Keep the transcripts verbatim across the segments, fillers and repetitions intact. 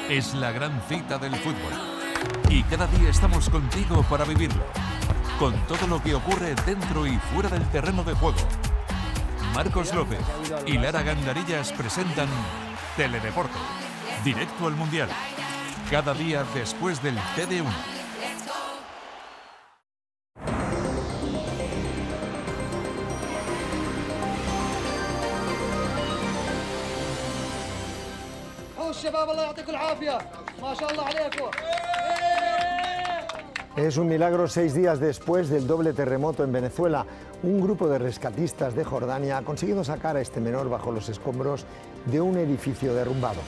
Es la gran cita del fútbol. Y cada día estamos contigo para vivirlo. Con todo lo que ocurre dentro y fuera del terreno de juego. Marcos López y Lara Gandarillas presentan Teledeporte. Directo al Mundial. Cada día después del T D uno. Es un milagro seis días después del doble terremoto en Venezuela. Un grupo de rescatistas de Jordania ha conseguido sacar a este menor bajo los escombros de un edificio derrumbado.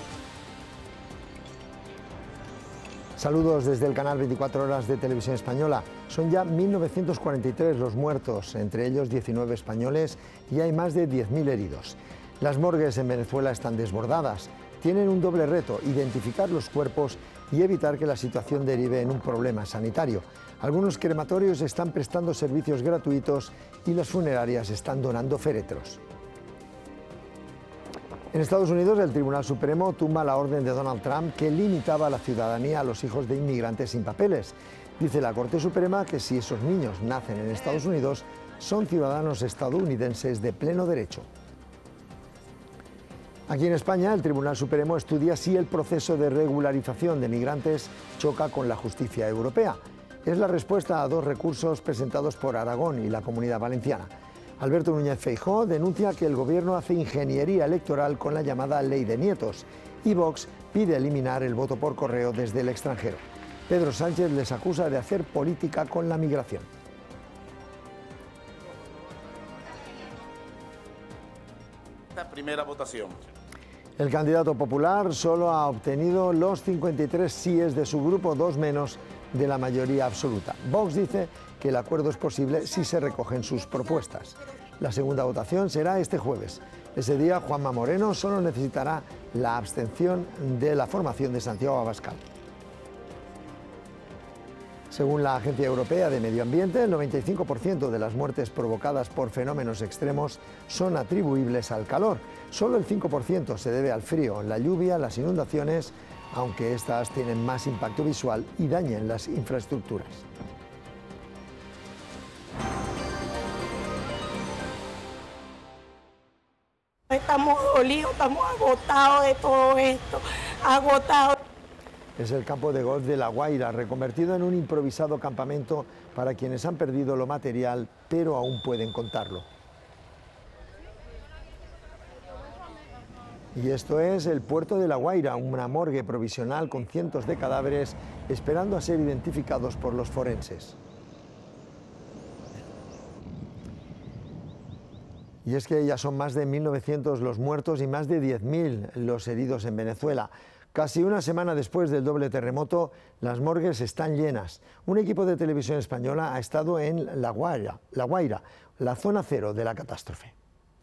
Saludos desde el canal veinticuatro horas de Televisión Española. Son ya mil novecientos cuarenta y tres los muertos, entre ellos diecinueve españoles, y hay más de diez mil heridos. Las morgues en Venezuela están desbordadas. Tienen un doble reto: identificar los cuerpos y evitar que la situación derive en un problema sanitario. Algunos crematorios están prestando servicios gratuitos y las funerarias están donando féretros. En Estados Unidos, el Tribunal Supremo tumba la orden de Donald Trump que limitaba la ciudadanía a los hijos de inmigrantes sin papeles. Dice la Corte Suprema que si esos niños nacen en Estados Unidos, son ciudadanos estadounidenses de pleno derecho. Aquí en España, el Tribunal Supremo estudia si el proceso de regularización de migrantes choca con la justicia europea. Es la respuesta a dos recursos presentados por Aragón y la Comunidad Valenciana. Alberto Núñez Feijóo denuncia que el Gobierno hace ingeniería electoral con la llamada Ley de Nietos, y Vox pide eliminar el voto por correo desde el extranjero. Pedro Sánchez les acusa de hacer política con la migración. La primera votación. El candidato popular solo ha obtenido los cincuenta y tres síes de su grupo, dos menos de la mayoría absoluta. Vox dice que el acuerdo es posible si se recogen sus propuestas. La segunda votación será este jueves. Ese día, Juanma Moreno solo necesitará la abstención de la formación de Santiago Abascal. Según la Agencia Europea de Medio Ambiente, el noventa y cinco por ciento de las muertes provocadas por fenómenos extremos son atribuibles al calor. Solo el cinco por ciento se debe al frío, la lluvia, las inundaciones, aunque estas tienen más impacto visual y dañan las infraestructuras. Estamos dolidos, estamos agotados de todo esto, agotados. Es el campo de golf de La Guaira, reconvertido en un improvisado campamento para quienes han perdido lo material, pero aún pueden contarlo. Y esto es el puerto de La Guaira, una morgue provisional con cientos de cadáveres esperando a ser identificados por los forenses. Y es que ya son más de mil novecientos los muertos y más de diez mil los heridos en Venezuela. Casi una semana después del doble terremoto, las morgues están llenas. Un equipo de Televisión Española ha estado en La Guaira, La Guaira, la zona cero de la catástrofe.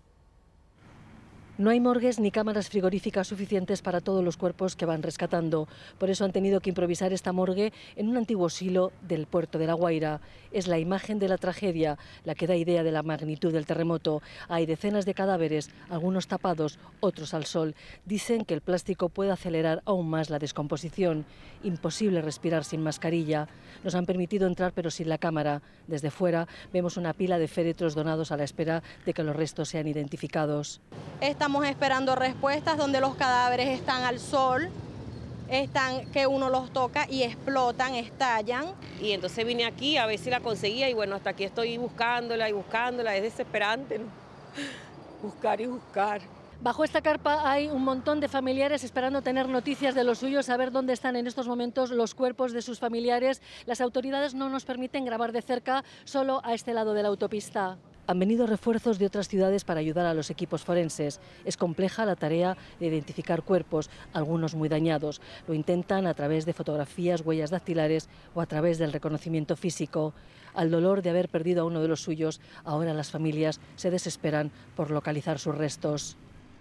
No hay morgues ni cámaras frigoríficas suficientes para todos los cuerpos que van rescatando. Por eso han tenido que improvisar esta morgue en un antiguo silo del puerto de La Guaira. Es la imagen de la tragedia la que da idea de la magnitud del terremoto. Hay decenas de cadáveres, algunos tapados, otros al sol. Dicen que el plástico puede acelerar aún más la descomposición. Imposible respirar sin mascarilla. Nos han permitido entrar pero sin la cámara. Desde fuera vemos una pila de féretros donados a la espera de que los restos sean identificados. Estamos esperando respuestas donde los cadáveres están al sol, están que uno los toca y explotan, estallan. Y entonces vine aquí a ver si la conseguía y bueno, hasta aquí estoy buscándola y buscándola, es desesperante, ¿no? Buscar y buscar. Bajo esta carpa hay un montón de familiares esperando tener noticias de los suyos, saber dónde están en estos momentos los cuerpos de sus familiares. Las autoridades no nos permiten grabar de cerca, solo a este lado de la autopista. Han venido refuerzos de otras ciudades para ayudar a los equipos forenses. Es compleja la tarea de identificar cuerpos, algunos muy dañados. Lo intentan a través de fotografías, huellas dactilares o a través del reconocimiento físico. Al dolor de haber perdido a uno de los suyos, ahora las familias se desesperan por localizar sus restos.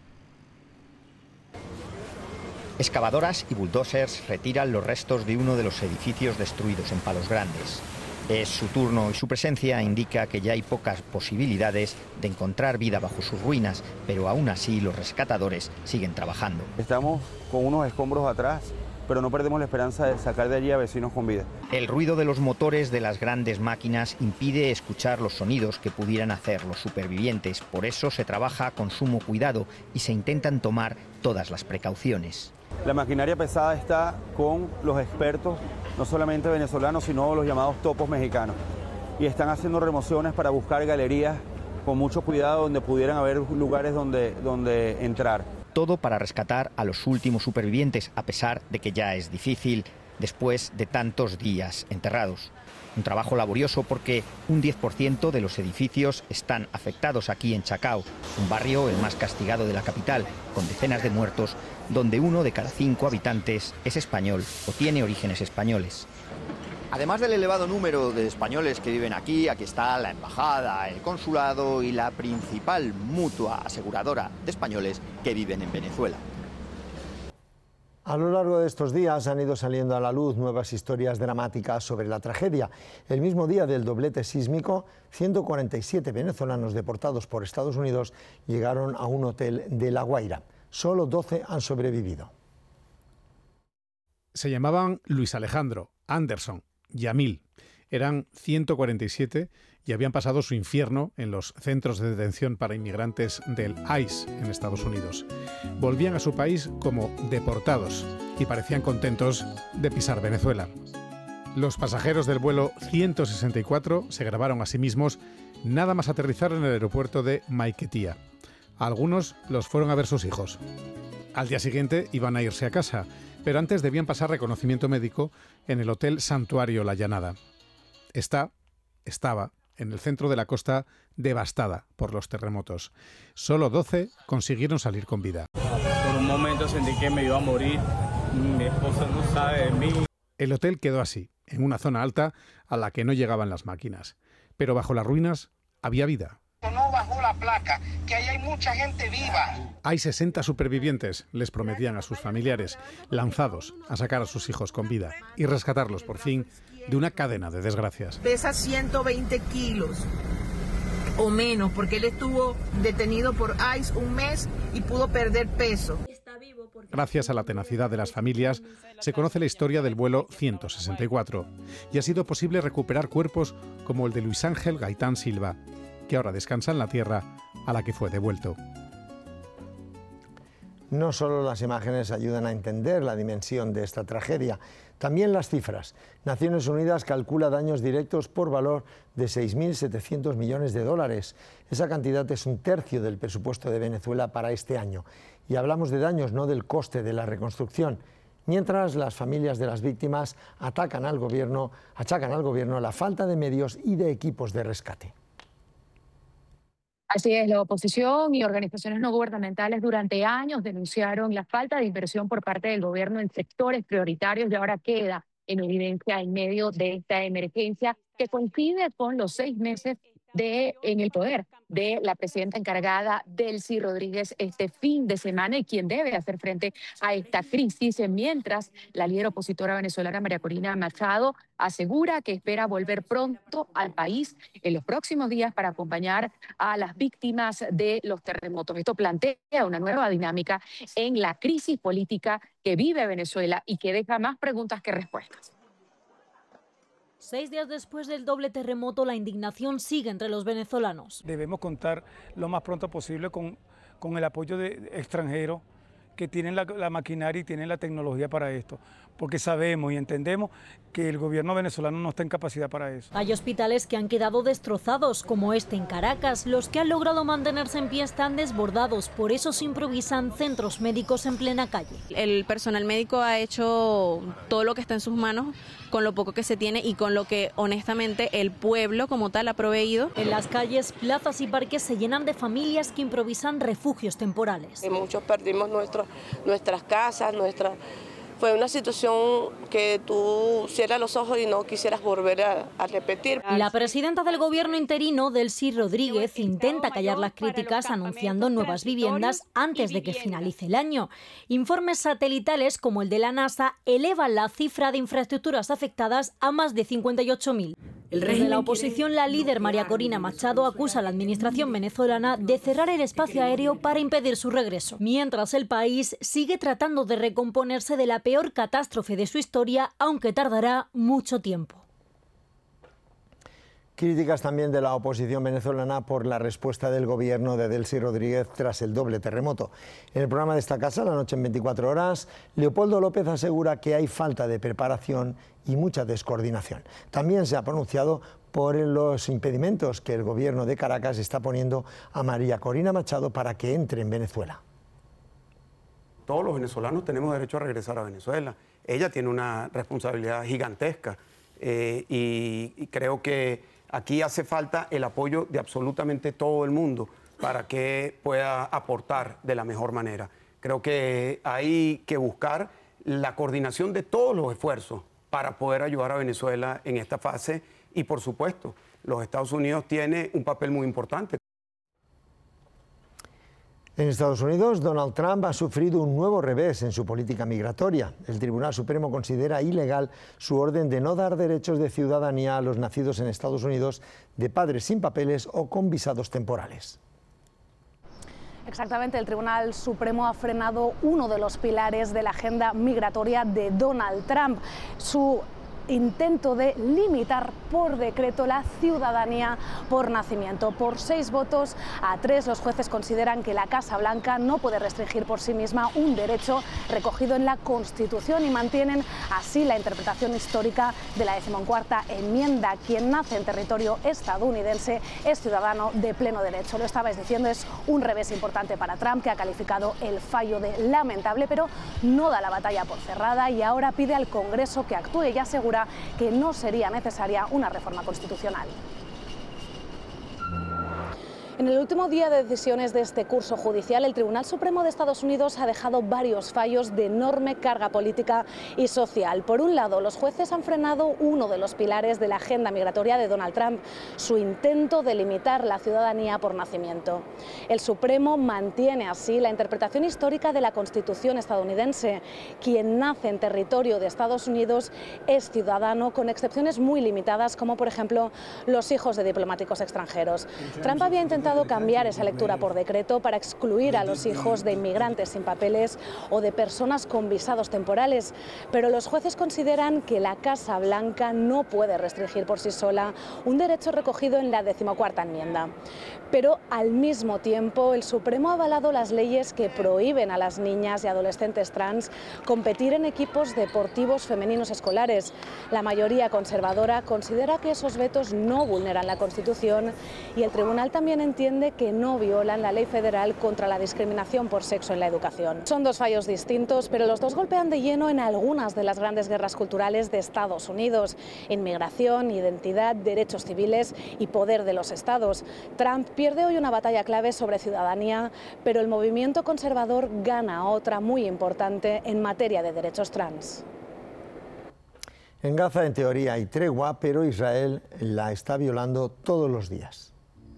Excavadoras y bulldozers retiran los restos de uno de los edificios destruidos en Palos Grandes. Es su turno y su presencia indica que ya hay pocas posibilidades de encontrar vida bajo sus ruinas, pero aún así los rescatadores siguen trabajando. Estamos con unos escombros atrás pero no perdemos la esperanza de sacar de allí a vecinos con vida. El ruido de los motores de las grandes máquinas impide escuchar los sonidos que pudieran hacer los supervivientes. Por eso se trabaja con sumo cuidado y se intentan tomar todas las precauciones. La maquinaria pesada está con los expertos, no solamente venezolanos, sino los llamados topos mexicanos. Y están haciendo remociones para buscar galerías con mucho cuidado donde pudieran haber lugares donde, donde entrar. Todo para rescatar a los últimos supervivientes, a pesar de que ya es difícil después de tantos días enterrados. Un trabajo laborioso porque un diez por ciento de los edificios están afectados aquí en Chacao, un barrio el más castigado de la capital, con decenas de muertos, donde uno de cada cinco habitantes es español o tiene orígenes españoles. Además del elevado número de españoles que viven aquí, aquí está la embajada, el consulado y la principal mutua aseguradora de españoles que viven en Venezuela. A lo largo de estos días han ido saliendo a la luz nuevas historias dramáticas sobre la tragedia. El mismo día del doblete sísmico, ciento cuarenta y siete venezolanos deportados por Estados Unidos llegaron a un hotel de La Guaira. Solo doce han sobrevivido. Se llamaban Luis Alejandro, Anderson, Yamil. Eran ciento cuarenta y siete y habían pasado su infierno en los centros de detención para inmigrantes del I C E en Estados Unidos. Volvían a su país como deportados y parecían contentos de pisar Venezuela. Los pasajeros del vuelo ciento sesenta y cuatro se grabaron a sí mismos nada más aterrizar en el aeropuerto de Maiquetía. Algunos los fueron a ver sus hijos. Al día siguiente iban a irse a casa, pero antes debían pasar reconocimiento médico en el Hotel Santuario La Llanada. Está, estaba en el centro de la costa devastada por los terremotos. Solo doce consiguieron salir con vida. Por un momento sentí que me iba a morir. Mi esposa no sabe de mí. El hotel quedó así, en una zona alta a la que no llegaban las máquinas. Pero bajo las ruinas había vida. No bajó la placa, que ahí hay mucha gente viva. Hay sesenta supervivientes, les prometían a sus familiares, lanzados a sacar a sus hijos con vida y rescatarlos, por fin, de una cadena de desgracias. Pesa ciento veinte kilos o menos, porque él estuvo detenido por I C E un mes y pudo perder peso. Gracias a la tenacidad de las familias, se conoce la historia del vuelo ciento sesenta y cuatro y ha sido posible recuperar cuerpos como el de Luis Ángel Gaitán Silva, que ahora descansa en la tierra a la que fue devuelto. No solo las imágenes ayudan a entender la dimensión de esta tragedia, también las cifras. Naciones Unidas calcula daños directos por valor de seis mil setecientos millones de dólares. Esa cantidad es un tercio del presupuesto de Venezuela para este año. Y hablamos de daños, no del coste de la reconstrucción. Mientras las familias de las víctimas atacan al gobierno, achacan al gobierno la falta de medios y de equipos de rescate. Así es, la oposición y organizaciones no gubernamentales durante años denunciaron la falta de inversión por parte del gobierno en sectores prioritarios y ahora queda en evidencia en medio de esta emergencia que coincide con los seis meses de, en el poder de la presidenta encargada, Delcy Rodríguez, este fin de semana y quien debe hacer frente a esta crisis, mientras la líder opositora venezolana María Corina Machado asegura que espera volver pronto al país en los próximos días para acompañar a las víctimas de los terremotos. Esto plantea una nueva dinámica en la crisis política que vive Venezuela y que deja más preguntas que respuestas. Seis días después del doble terremoto, la indignación sigue entre los venezolanos. Debemos contar lo más pronto posible con, con el apoyo de extranjeros que tienen la, la maquinaria y tienen la tecnología para esto, porque sabemos y entendemos que el gobierno venezolano no está en capacidad para eso. Hay hospitales que han quedado destrozados, como este en Caracas. Los que han logrado mantenerse en pie están desbordados, por eso se improvisan centros médicos en plena calle. El personal médico ha hecho todo lo que está en sus manos, con lo poco que se tiene y con lo que honestamente el pueblo como tal ha proveído. En las calles, plazas y parques se llenan de familias que improvisan refugios temporales. Y muchos perdimos nuestro, nuestras casas, nuestra... Fue una situación que tú cierras los ojos y no quisieras volver a, a repetir. La presidenta del gobierno interino, Delcy Rodríguez, intenta callar las críticas anunciando nuevas viviendas antes de que finalice el año. Informes satelitales como el de la NASA elevan la cifra de infraestructuras afectadas a más de cincuenta y ocho mil. Desde la oposición, la líder María Corina Machado acusa a la administración venezolana de cerrar el espacio aéreo para impedir su regreso, mientras el país sigue tratando de recomponerse de la peor catástrofe de su historia, aunque tardará mucho tiempo. Críticas también de la oposición venezolana por la respuesta del gobierno de Delcy Rodríguez tras el doble terremoto. En el programa de esta casa, La Noche en veinticuatro horas, Leopoldo López asegura que hay falta de preparación y mucha descoordinación. También se ha pronunciado por los impedimentos que el gobierno de Caracas está poniendo a María Corina Machado para que entre en Venezuela. Todos los venezolanos tenemos derecho a regresar a Venezuela. Ella tiene una responsabilidad gigantesca eh, y, y creo que aquí hace falta el apoyo de absolutamente todo el mundo para que pueda aportar de la mejor manera. Creo que hay que buscar la coordinación de todos los esfuerzos para poder ayudar a Venezuela en esta fase y, por supuesto, los Estados Unidos tienen un papel muy importante. En Estados Unidos, Donald Trump ha sufrido un nuevo revés en su política migratoria. El Tribunal Supremo considera ilegal su orden de no dar derechos de ciudadanía a los nacidos en Estados Unidos de padres sin papeles o con visados temporales. Exactamente, el Tribunal Supremo ha frenado uno de los pilares de la agenda migratoria de Donald Trump, su intento de limitar por decreto la ciudadanía por nacimiento. Por seis votos a tres, los jueces consideran que la Casa Blanca no puede restringir por sí misma un derecho recogido en la Constitución y mantienen así la interpretación histórica de la decimocuarta enmienda. Quien nace en territorio estadounidense es ciudadano de pleno derecho. Lo estabais diciendo, es un revés importante para Trump, que ha calificado el fallo de lamentable, pero no da la batalla por cerrada y ahora pide al Congreso que actúe y asegura que no sería necesaria una reforma constitucional. En el último día de decisiones de este curso judicial, el Tribunal Supremo de Estados Unidos ha dejado varios fallos de enorme carga política y social. Por un lado, los jueces han frenado uno de los pilares de la agenda migratoria de Donald Trump, su intento de limitar la ciudadanía por nacimiento. El Supremo mantiene así la interpretación histórica de la Constitución estadounidense. Quien nace en territorio de Estados Unidos es ciudadano, con excepciones muy limitadas, como por ejemplo los hijos de diplomáticos extranjeros. Trump había intentado cambiar esa lectura por decreto para excluir a los hijos de inmigrantes sin papeles o de personas con visados temporales, pero los jueces consideran que la Casa Blanca no puede restringir por sí sola un derecho recogido en la decimocuarta enmienda. Pero al mismo tiempo, el Supremo ha avalado las leyes que prohíben a las niñas y adolescentes trans competir en equipos deportivos femeninos escolares. La mayoría conservadora considera que esos vetos no vulneran la Constitución y el tribunal también entiende que no violan la ley federal contra la discriminación por sexo en la educación. Son dos fallos distintos, pero los dos golpean de lleno en algunas de las grandes guerras culturales de Estados Unidos: inmigración, identidad, derechos civiles y poder de los estados. Trump pierde hoy una batalla clave sobre ciudadanía, pero el movimiento conservador gana otra muy importante en materia de derechos trans. En Gaza, en teoría, hay tregua, pero Israel la está violando todos los días.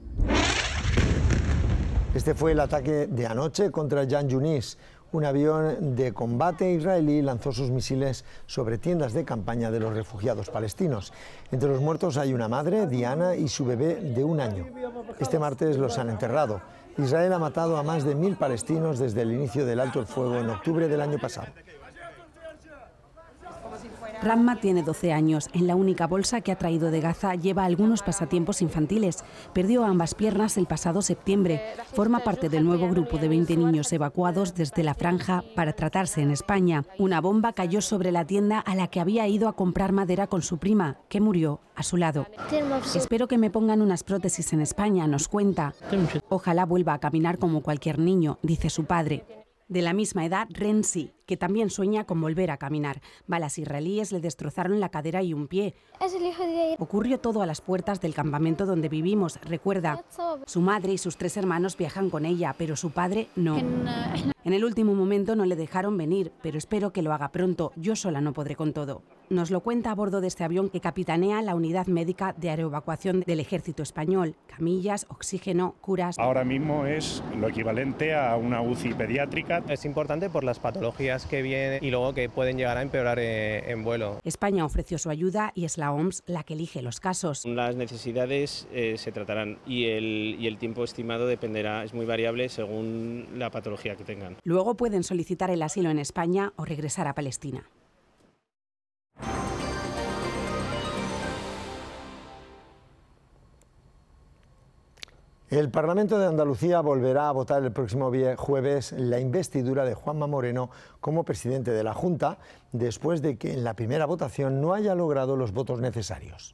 Este fue el ataque de anoche contra Jan Yunis. Un avión de combate israelí lanzó sus misiles sobre tiendas de campaña de los refugiados palestinos. Entre los muertos hay una madre, Diana, y su bebé de un año. Este martes los han enterrado. Israel ha matado a más de mil palestinos desde el inicio del alto el fuego en octubre del año pasado. Ramma tiene doce años. En la única bolsa que ha traído de Gaza lleva algunos pasatiempos infantiles. Perdió ambas piernas el pasado septiembre. Forma parte del nuevo grupo de veinte niños evacuados desde la franja para tratarse en España. Una bomba cayó sobre la tienda a la que había ido a comprar madera con su prima, que murió a su lado. Espero que me pongan unas prótesis en España, nos cuenta. Ojalá vuelva a caminar como cualquier niño, dice su padre. De la misma edad, Renzi, que también sueña con volver a caminar. Balas israelíes le destrozaron la cadera y un pie. Ocurrió todo a las puertas del campamento donde vivimos, recuerda. Su madre y sus tres hermanos viajan con ella, pero su padre no. En el último momento no le dejaron venir, pero espero que lo haga pronto. Yo sola no podré con todo. Nos lo cuenta a bordo de este avión que capitanea la unidad médica de aeroevacuación del Ejército Español. Camillas, oxígeno, curas. Ahora mismo es lo equivalente a una U C I pediátrica. Es importante por las patologías semanas que vienen y luego que pueden llegar a empeorar eh, en vuelo. España ofreció su ayuda y es la O M S la que elige los casos. Las necesidades eh, se tratarán y el, y el tiempo estimado dependerá, es muy variable según la patología que tengan. Luego pueden solicitar el asilo en España o regresar a Palestina. El Parlamento de Andalucía volverá a votar el próximo jueves la investidura de Juanma Moreno como presidente de la Junta, después de que en la primera votación no haya logrado los votos necesarios.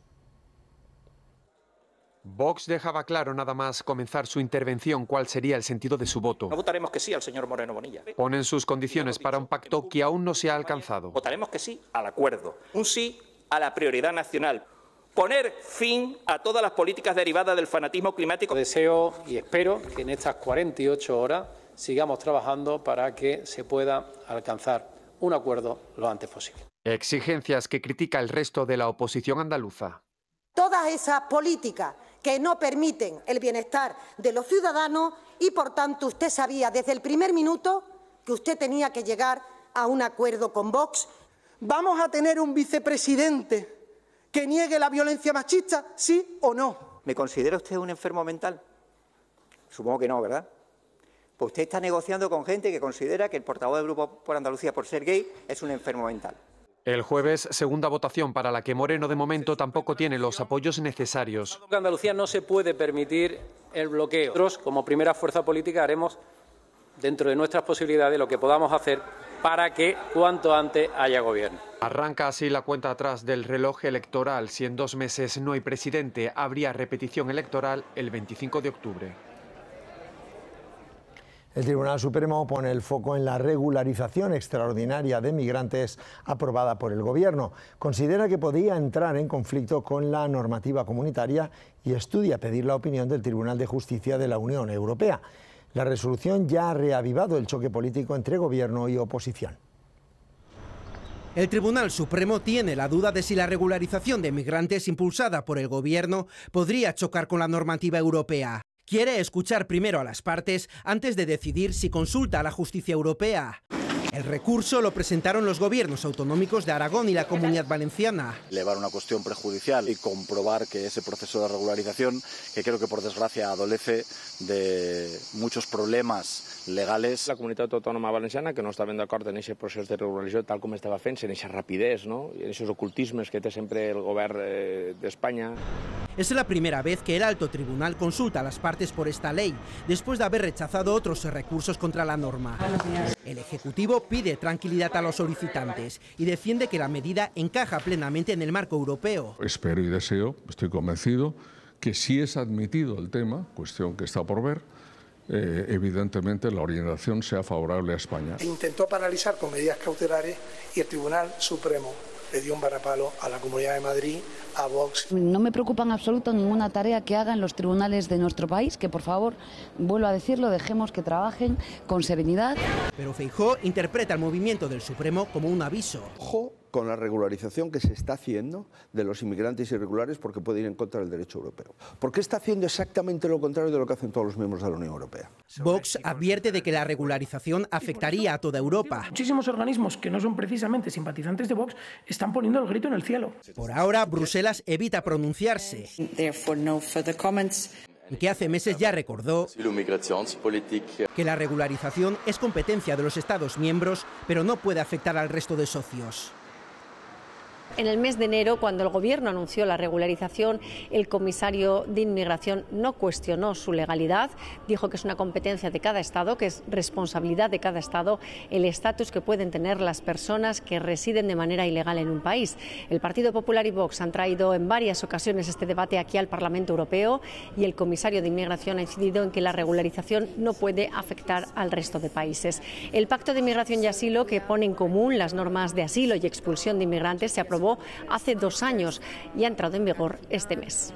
Vox dejaba claro nada más comenzar su intervención cuál sería el sentido de su voto. No votaremos que sí al señor Moreno Bonilla. Ponen sus condiciones para un pacto que aún no se ha alcanzado. Votaremos que sí al acuerdo, un sí a la prioridad nacional. Poner fin a todas las políticas derivadas del fanatismo climático. Deseo y espero que en estas cuarenta y ocho horas sigamos trabajando para que se pueda alcanzar un acuerdo lo antes posible. Exigencias que critica el resto de la oposición andaluza. Todas esas políticas que no permiten el bienestar de los ciudadanos y, por tanto, usted sabía desde el primer minuto que usted tenía que llegar a un acuerdo con Vox. ¿Vamos a tener un vicepresidente que niegue la violencia machista, sí o no? ¿Me considera usted un enfermo mental? Supongo que no, ¿verdad? Pues usted está negociando con gente que considera que el portavoz del Grupo por Andalucía por ser gay es un enfermo mental. El jueves, segunda votación para la que Moreno de momento tampoco tiene los apoyos necesarios. En Andalucía no se puede permitir el bloqueo. Nosotros, como primera fuerza política, haremos dentro de nuestras posibilidades lo que podamos hacer para que cuanto antes haya gobierno. Arranca así la cuenta atrás del reloj electoral. Si en dos meses no hay presidente, habría repetición electoral el veinticinco de octubre. El Tribunal Supremo pone el foco en la regularización extraordinaria de migrantes aprobada por el Gobierno. Considera que podía entrar en conflicto con la normativa comunitaria y estudia pedir la opinión del Tribunal de Justicia de la Unión Europea. La resolución ya ha reavivado el choque político entre Gobierno y oposición. El Tribunal Supremo tiene la duda de si la regularización de migrantes impulsada por el Gobierno podría chocar con la normativa europea. Quiere escuchar primero a las partes antes de decidir si consulta a la justicia europea. El recurso lo presentaron los gobiernos autonómicos de Aragón y la Comunidad Valenciana. Elevar una cuestión prejudicial y comprobar que ese proceso de regularización, que creo que por desgracia adolece de muchos problemas legales. La Comunitat Autònoma Valenciana, que no estaven d'acord en aquest procés de regularització tal com estava fent, en aquesta rapidesa, no? I en aquests ocultismes que té sempre el govern eh, d'Espanya. Es la primera vez que el alto tribunal consulta a las partes por esta ley, después de haber rechazado otros recursos contra la norma. El Ejecutivo pide tranquilidad a los solicitantes y defiende que la medida encaja plenamente en el marco europeo. Espero y deseo, estoy convencido, que si es admitido el tema, cuestión que está por ver, eh, evidentemente la orientación sea favorable a España. Intentó paralizar con medidas cautelares y el Tribunal Supremo le dio un varapalo a la Comunidad de Madrid, a Vox. No me preocupa en absoluto ninguna tarea que hagan los tribunales de nuestro país, que por favor, vuelvo a decirlo, dejemos que trabajen con serenidad. Pero Feijóo interpreta el movimiento del Supremo como un aviso. Ojo con la regularización que se está haciendo de los inmigrantes irregulares porque puede ir en contra del derecho europeo. Porque está haciendo exactamente lo contrario de lo que hacen todos los miembros de la Unión Europea. Vox advierte de que la regularización afectaría a toda Europa. Muchísimos organismos que no son precisamente simpatizantes de Vox están poniendo el grito en el cielo. Por ahora, Bruselas evita pronunciarse. Que hace meses ya recordó que la regularización es competencia de los Estados miembros, pero no puede afectar al resto de socios. En el mes de enero, cuando el Gobierno anunció la regularización, el comisario de Inmigración no cuestionó su legalidad, dijo que es una competencia de cada Estado, que es responsabilidad de cada Estado el estatus que pueden tener las personas que residen de manera ilegal en un país. El Partido Popular y Vox han traído en varias ocasiones este debate aquí al Parlamento Europeo y el comisario de Inmigración ha incidido en que la regularización no puede afectar al resto de países. El Pacto de Inmigración y Asilo, que pone en común las normas de asilo y expulsión de inmigrantes, se aprobó hace dos años y ha entrado en vigor este mes.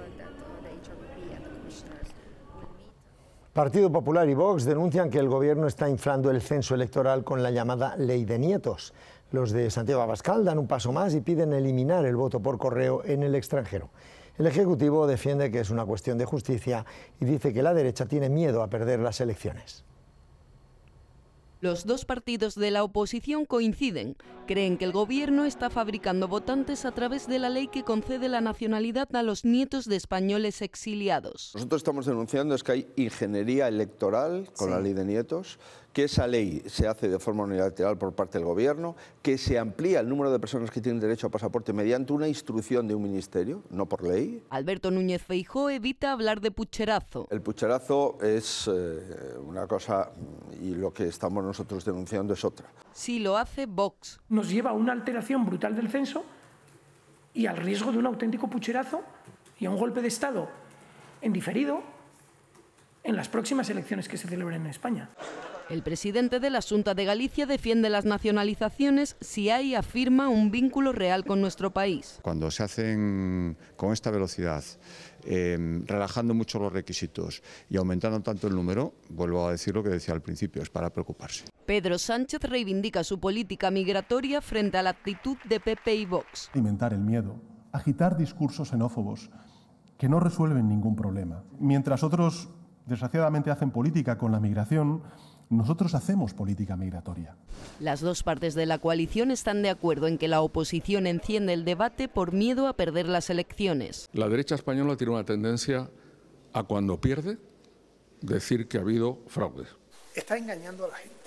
Partido Popular y Vox denuncian que el Gobierno está inflando el censo electoral con la llamada Ley de Nietos. Los de Santiago Abascal dan un paso más y piden eliminar el voto por correo en el extranjero. El Ejecutivo defiende que es una cuestión de justicia y dice que la derecha tiene miedo a perder las elecciones. Los dos partidos de la oposición coinciden. Creen que el gobierno está fabricando votantes a través de la ley que concede la nacionalidad a los nietos de españoles exiliados. Nosotros estamos denunciando es que hay ingeniería electoral con sí. la ley de nietos, que esa ley se hace de forma unilateral por parte del gobierno, que se amplía el número de personas que tienen derecho a pasaporte mediante una instrucción de un ministerio, no por ley. Alberto Núñez Feijóo evita hablar de pucherazo. El pucherazo es eh, una cosa y lo que estamos nosotros denunciando es otra. Si lo hace Vox. Nos lleva a una alteración brutal del censo y al riesgo de un auténtico pucherazo y a un golpe de Estado en diferido en las próximas elecciones que se celebren en España. El presidente de la Xunta de Galicia defiende las nacionalizaciones si hay, afirma, un vínculo real con nuestro país. Cuando se hacen con esta velocidad, eh, relajando mucho los requisitos y aumentando tanto el número, vuelvo a decir lo que decía al principio, es para preocuparse. Pedro Sánchez reivindica su política migratoria frente a la actitud de P P y Vox. Alimentar el miedo, agitar discursos xenófobos que no resuelven ningún problema. Mientras otros, desgraciadamente, hacen política con la migración, nosotros hacemos política migratoria. Las dos partes de la coalición están de acuerdo en que la oposición enciende el debate por miedo a perder las elecciones. La derecha española tiene una tendencia a, cuando pierde, decir que ha habido fraude. Está engañando a la gente.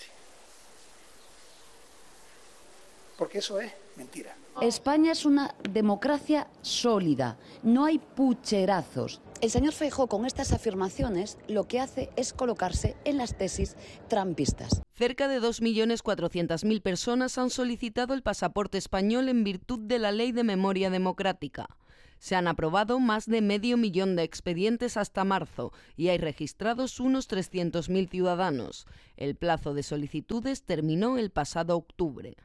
Porque eso es mentira. España es una democracia sólida, no hay pucherazos. El señor Feijóo, con estas afirmaciones, lo que hace es colocarse en las tesis trumpistas. Cerca de dos millones cuatrocientas mil personas han solicitado el pasaporte español en virtud de la Ley de Memoria Democrática. Se han aprobado más de medio millón de expedientes hasta marzo y hay registrados unos trescientos mil ciudadanos. El plazo de solicitudes terminó el pasado octubre.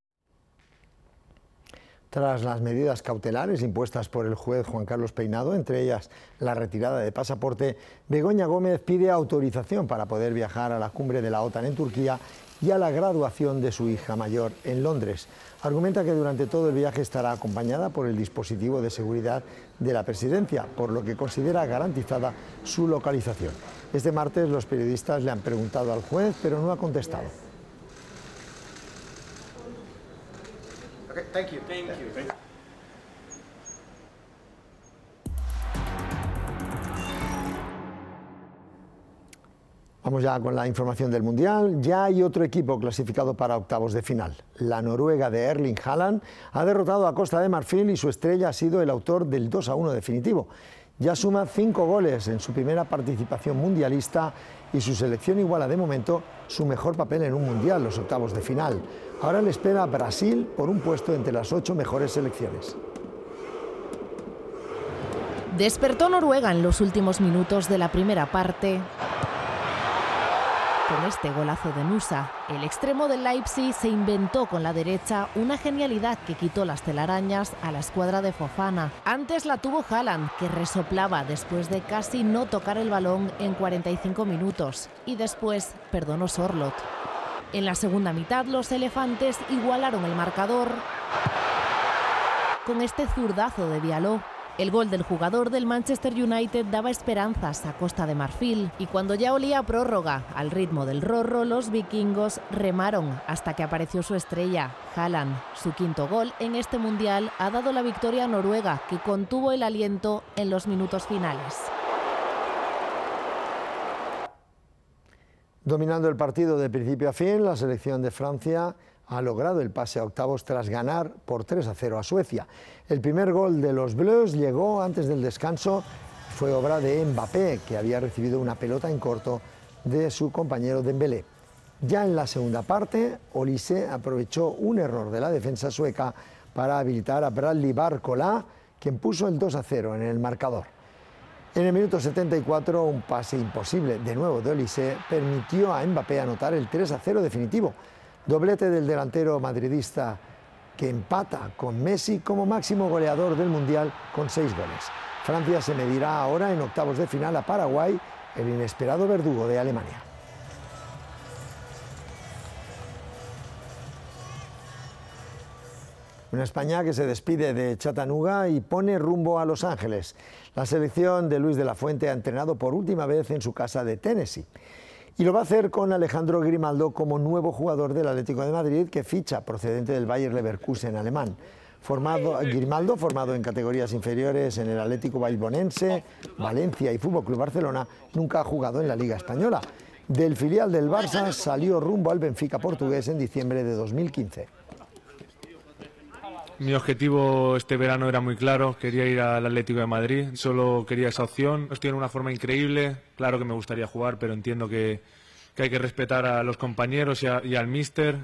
Tras las medidas cautelares impuestas por el juez Juan Carlos Peinado, entre ellas la retirada de pasaporte, Begoña Gómez pide autorización para poder viajar a la cumbre de la OTAN en Turquía y a la graduación de su hija mayor en Londres. Argumenta que durante todo el viaje estará acompañada por el dispositivo de seguridad de la presidencia, por lo que considera garantizada su localización. Este martes los periodistas le han preguntado al juez, pero no ha contestado. Okay, thank you. Thank you. Thank you. Vamos ya con la información del Mundial. Ya hay otro equipo clasificado para octavos de final. La Noruega de Erling Haaland ha derrotado a Costa de Marfil y su estrella ha sido el autor del dos a uno definitivo. Ya suma cinco goles en su primera participación mundialista y su selección iguala de momento su mejor papel en un Mundial, los octavos de final. Ahora le espera a Brasil por un puesto entre las ocho mejores selecciones. Despertó Noruega en los últimos minutos de la primera parte con este golazo de Nusa. El extremo del Leipzig se inventó con la derecha una genialidad que quitó las telarañas a la escuadra de Fofana. Antes la tuvo Haaland, que resoplaba después de casi no tocar el balón en cuarenta y cinco minutos. Y después perdonó Sorloth. En la segunda mitad los elefantes igualaron el marcador con este zurdazo de Diallo. El gol del jugador del Manchester United daba esperanzas a Costa de Marfil y cuando ya olía a prórroga, al ritmo del rorro, los vikingos remaron hasta que apareció su estrella, Haaland. Su quinto gol en este Mundial ha dado la victoria a Noruega, que contuvo el aliento en los minutos finales. Dominando el partido de principio a fin, la selección de Francia ha logrado el pase a octavos tras ganar por tres a cero a Suecia. El primer gol de los Bleus llegó antes del descanso, fue obra de Mbappé, que había recibido una pelota en corto de su compañero Dembélé. Ya en la segunda parte, Olise aprovechó un error de la defensa sueca para habilitar a Bradley Barcola, quien puso el dos a cero en el marcador. En el minuto setenta y cuatro, un pase imposible de nuevo de Olise permitió a Mbappé anotar el tres a cero definitivo. Doblete del delantero madridista que empata con Messi como máximo goleador del Mundial con seis goles. Francia se medirá ahora en octavos de final a Paraguay, el inesperado verdugo de Alemania. Una España que se despide de Chattanooga y pone rumbo a Los Ángeles. La selección de Luis de la Fuente ha entrenado por última vez en su casa de Tennessee. Y lo va a hacer con Alejandro Grimaldo como nuevo jugador del Atlético de Madrid, que ficha procedente del Bayer Leverkusen alemán. Formado, Grimaldo, formado en categorías inferiores en el Atlético Bilbaonense, Valencia y Fútbol Club Barcelona, nunca ha jugado en la Liga Española. Del filial del Barça salió rumbo al Benfica portugués en diciembre de dos mil quince. Mi objetivo este verano era muy claro, quería ir al Atlético de Madrid, solo quería esa opción. Estoy en una forma increíble, claro que me gustaría jugar, pero entiendo que, que hay que respetar a los compañeros y, a, y al míster.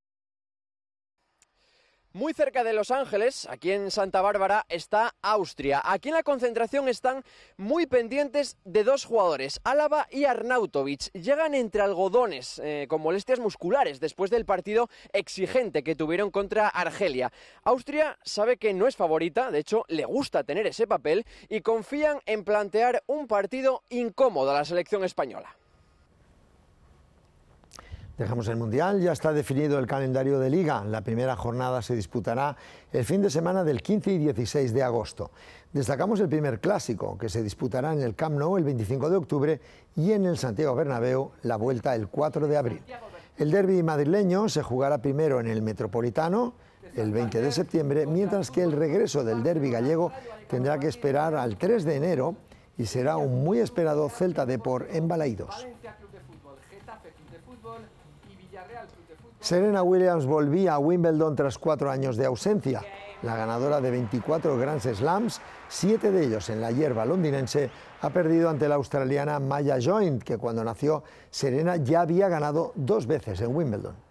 Muy cerca de Los Ángeles, aquí en Santa Bárbara, está Austria. Aquí en la concentración están muy pendientes de dos jugadores, Álava y Arnautovic. Llegan entre algodones, eh, con molestias musculares, después del partido exigente que tuvieron contra Argelia. Austria sabe que no es favorita, de hecho le gusta tener ese papel, y confían en plantear un partido incómodo a la selección española. Dejamos el Mundial, ya está definido el calendario de Liga. La primera jornada se disputará el fin de semana del quince y dieciséis de agosto. Destacamos el primer clásico, que se disputará en el Camp Nou el veinticinco de octubre y en el Santiago Bernabéu la vuelta el cuatro de abril. El derbi madrileño se jugará primero en el Metropolitano el veinte de septiembre, mientras que el regreso del derbi gallego tendrá que esperar al tres de enero y será un muy esperado Celta Depor en Balaídos. Serena Williams volvía a Wimbledon tras cuatro años de ausencia. La ganadora de veinticuatro Grand Slams, siete de ellos en la hierba londinense, ha perdido ante la australiana Maya Joint, que cuando nació Serena ya había ganado dos veces en Wimbledon.